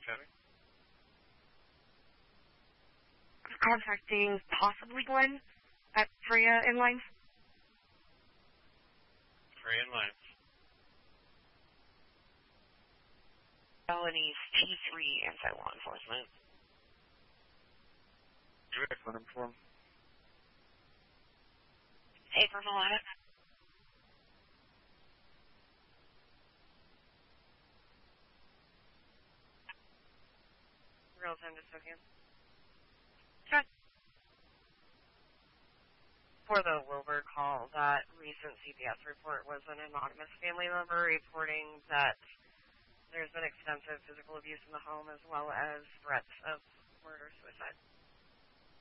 chatting? Contacting possibly Glenn at Freya Inlines. Freya Inlines. Felonies T3 anti-law enforcement. Excellent inform. Hey, Purple on it. Real-time dystopian. Okay. For the Wilbur call, that recent CPS report was an anonymous family member reporting that there's been extensive physical abuse in the home as well as threats of murder-suicide.